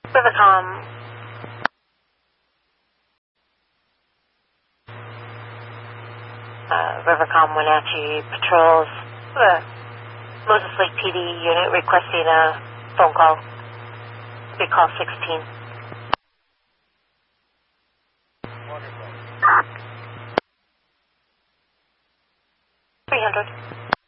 Rivercom. Rivercom Wenatchee patrols. Moses Lake PD unit requesting a phone call. Big call 16. Wonderful. 300.